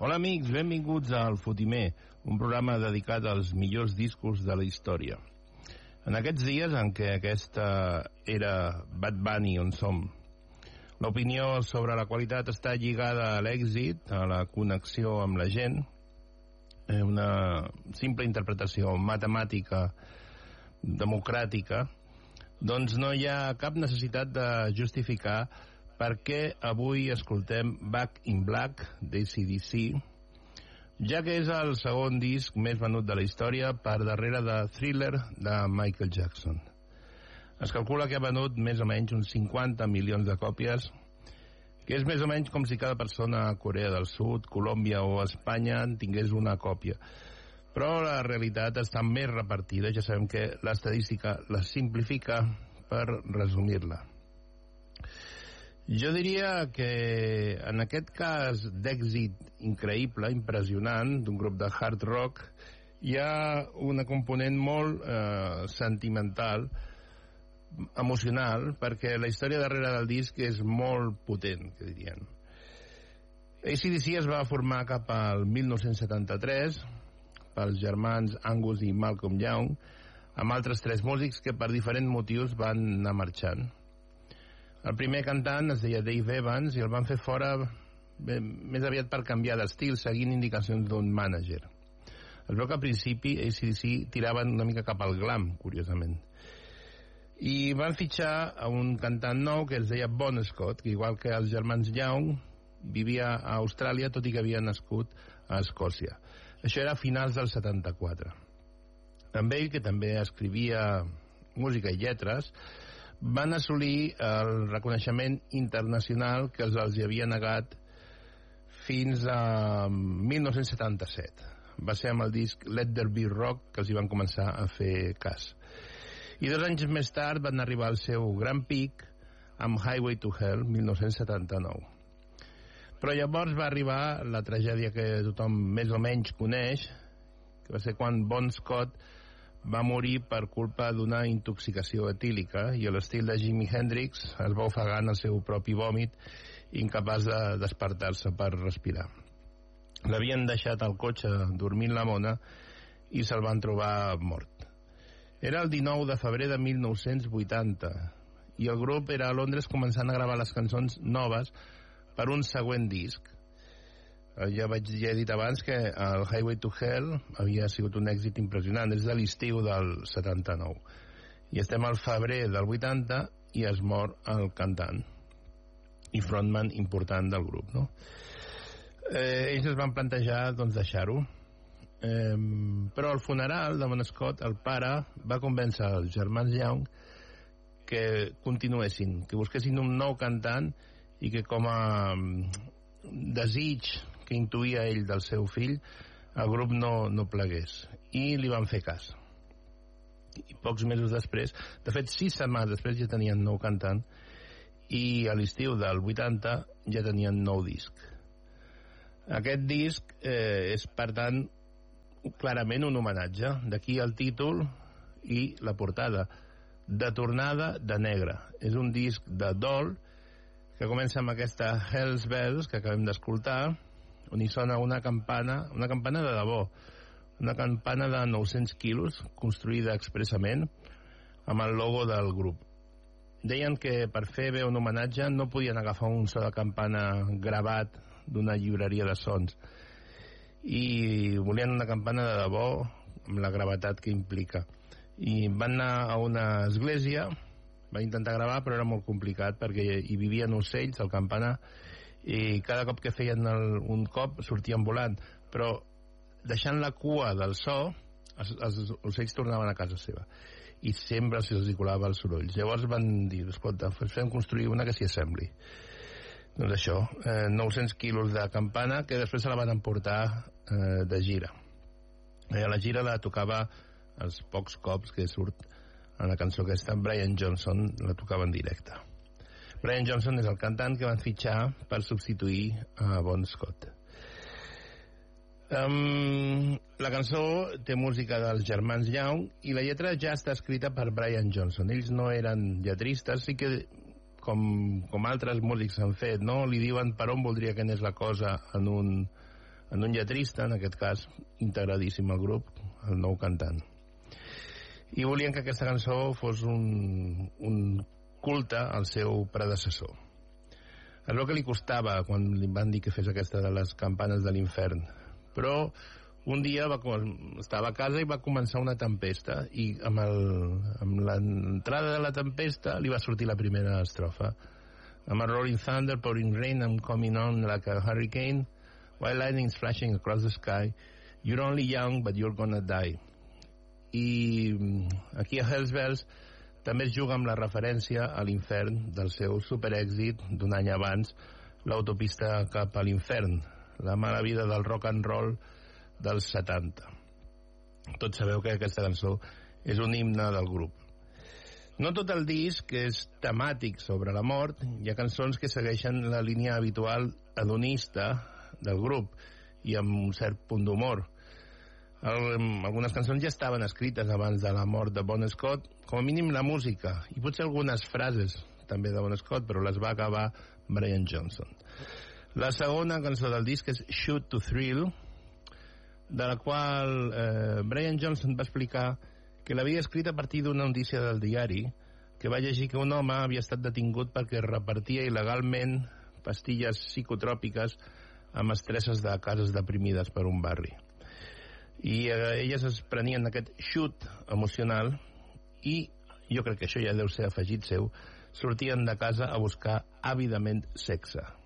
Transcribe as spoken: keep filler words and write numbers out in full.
Hola amics, benvinguts al Fotimer, un programa dedicat als millors discos de la història. En aquests dies en què aquesta era Bad Bunny on som, l'opinió sobre la qualitat està lligada a l'èxit, a la connexió amb la gent, una simple interpretació matemàtica, democràtica, doncs no hi ha cap necessitat de justificar per què avui escoltem Back in Black d'A C D C, ja que és el segon disc més venut de la història per darrere de Thriller de Michael Jackson. Es calcula que ha venut més o menys uns cinquanta milions de còpies, que és més o menys com si cada persona a Corea del Sud, Colòmbia o Espanya en tingués una còpia. Però la realitat està més repartida, ja sabem que l'estadística la simplifica per resumir-la. Jo diria que en aquest cas d'èxit increïble, impressionant, d'un grup de hard rock, hi ha una component molt eh, sentimental, emocional, perquè la història darrere del disc és molt potent, que dirien. A C D C es va formar cap al mil nou-cents setanta-tres pels germans Angus i Malcolm Young, amb altres tres músics que per diferents motius van anar marxant. El primer cantant es deia Dave Evans i el van fer fora bé, més aviat per canviar d'estil, seguint indicacions d'un mànager. Es veu que al principi A C D C tiraven una mica cap al glam, curiosament. I van fitxar a un cantant nou que es deia Bon Scott, que igual que els germans Young vivia a Austràlia, tot i que havia nascut a Escòcia. Això era a finals del setanta-quatre. Amb ell, que també escrivia música i lletres, van assolir el reconeixement internacional que els havia negat fins a mil nou-cents setanta-set. Va ser amb el disc Let There Be Rock que els hi van començar a fer cas. I dos anys més tard van arribar al seu gran pic amb Highway to Hell, mil nou-cents setanta-nou. Però llavors va arribar la tragèdia que tothom més o menys coneix, que va ser quan Bon Scott va morir per culpa d'una intoxicació etílica i a l'estil de Jimi Hendrix es va ofegar en el seu propi vòmit, incapaç de despertar-se per respirar. L'havien deixat al cotxe dormint la mona i se'l van trobar mort. Era el dinou de febrer de mil nou-cents vuitanta i el grup era a Londres començant a gravar les cançons noves per un següent disc. Ja vaig ja he dit abans que el Highway to Hell havia sigut un èxit impressionant, és de l'estiu del setanta-nou. I estem al febrer del vuitanta i es mor el cantant i frontman important del grup, no? Eh, ells es van plantejar doncs, deixar-ho. Eh, però al funeral de Bon Scott, el pare va convèncer els germans Young que continuessin, que busquessin un nou cantant i que com a desig que intuïa ell del seu fill, el grup no, no plegués. I li van fer cas. I pocs mesos després, de fet, sis setmanes després ja tenien nou cantant i a l'estiu del vuitanta ja tenien nou disc. Aquest disc eh, és, per tant, clarament un homenatge. D'aquí el títol i la portada. De tornada de negre. És un disc de dol que comença amb aquesta Hell's Bells que acabem d'escoltar, on hi sona una campana, una campana de debò, una campana de nou-cents quilos, construïda expressament, amb el logo del grup. Deien que per fer bé un homenatge no podien agafar un so de campana gravat d'una llibreria de sons, i volien una campana de debò amb la gravetat que implica. I van anar a una església, van intentar gravar, però era molt complicat perquè hi vivien ocells al campanar i cada cop que feien el, un cop sortien volant, però deixant la cua del so els, els ocells tornaven a casa seva i sempre se'ls colava el soroll. Llavors van dir, escolta, fem construir una que s'hi assembli. Doncs això, eh, nou-cents quilos de campana que després se la van emportar eh, de gira. Eh, la gira la tocava els pocs cops que surt en la cançó aquesta, Brian Johnson la tocava en directe. Brian Johnson és el cantant que van fitxar per substituir a Bon Scott. Um, la cançó té música dels germans Young i la lletra ja està escrita per Brian Johnson. Ells no eren lletristes, sí que com, com altres músics han fet, no? Li diuen per on voldria que anés la cosa en un, en un lletrista, en aquest cas, integradíssim al grup, el nou cantant. I volien que aquesta cançó fos un, un culte al seu predecessor. Es veu que li costava quan li van dir que fes aquesta de les campanes de l'infern, però un dia va, estava a casa i va començar una tempesta, i amb, el, amb l'entrada de la tempesta li va sortir la primera estrofa. I'm a rolling thunder, pouring rain, I'm coming on like a hurricane, while lightning's flashing across the sky, you're only young but you're gonna die. I aquí a Hells Bells també es juga amb la referència a l'infern del seu superèxit d'un any abans, l'autopista cap a l'infern, la mala vida del rock and roll dels setanta. Tots sabeu que aquesta cançó és un himne del grup. No tot el disc és temàtic sobre la mort, hi ha cançons que segueixen la línia habitual hedonista del grup i amb un cert punt d'humor. Algunes cançons ja estaven escrites abans de la mort de Bon Scott, com a mínim la música, i potser algunes frases també de Bon Scott, però les va acabar Brian Johnson. La segona cançó del disc és Shoot to Thrill, de la qual eh, Brian Johnson va explicar que l'havia escrit a partir d'una notícia del diari, que va llegir que un home havia estat detingut perquè repartia il·legalment pastilles psicotròpiques amb estresses de cases deprimides per un barri. I eh, elles es prenien aquest xut emocional i jo crec que això ja deu ser afegit seu, sortien de casa a buscar àvidament sexe.